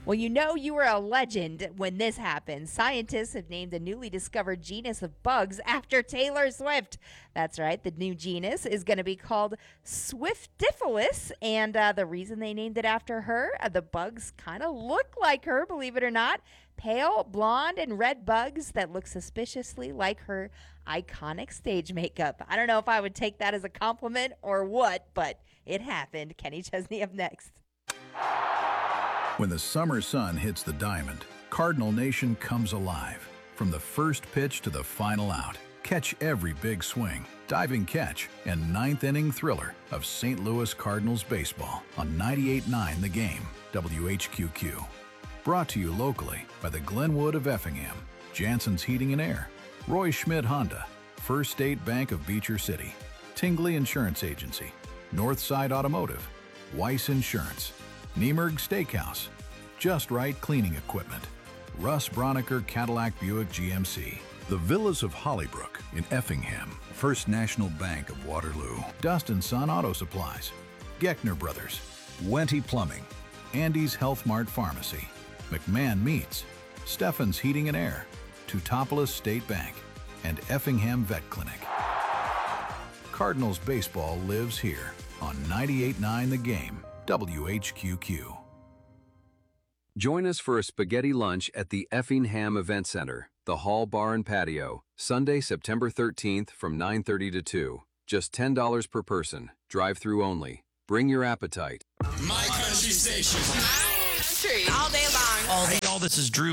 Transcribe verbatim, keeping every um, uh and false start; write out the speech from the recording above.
Well, you know you were a legend when this happened. Scientists have named a newly discovered genus of bugs after Taylor Swift. That's right. The new genus is going to be called Swiftiphilus, and uh, the reason they named it after her, uh, the bugs kind of look like her, believe it or not. Pale, blonde, and red bugs that look suspiciously like her iconic stage makeup. I don't know if I would take that as a compliment or what, but it happened. Kenny Chesney up next. When the summer sun hits the diamond, Cardinal Nation comes alive. From the first pitch to the final out, catch every big swing, diving catch, and ninth inning thriller of Saint Louis Cardinals baseball on ninety-eight point nine The Game, W H Q Q. Brought to you locally by the Glenwood of Effingham, Jansen's Heating and Air, Roy Schmidt Honda, First State Bank of Beecher City, Tingley Insurance Agency, Northside Automotive, Weiss Insurance, Niemerg Steakhouse, Just Right Cleaning Equipment, Russ Broniker Cadillac Buick G M C, the Villas of Hollybrook in Effingham, First National Bank of Waterloo, Dust and Son Auto Supplies, Geckner Brothers, Wenty Plumbing, Andy's Health Mart Pharmacy, McMahon Meats, Steffen's Heating and Air, Teutopolis State Bank, and Effingham Vet Clinic. Cardinals baseball lives here on ninety-eight point nine The Game, W H Q Q. Join us for a spaghetti lunch at the Effingham Event Center, the Hall Bar and Patio, Sunday, September thirteenth from nine thirty to two. Just ten dollars per person, drive-through only. Bring your appetite. My Country Station. My Country. All day long. All day. Hey, y'all, this is Drew